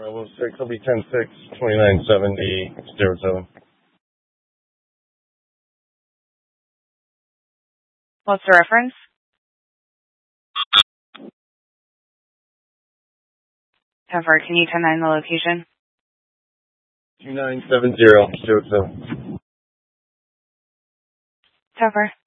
Bravo 6 will be 10-6, 2970-07. What's the reference? Cover, can you 10-9 the location? 2970-07. Cover.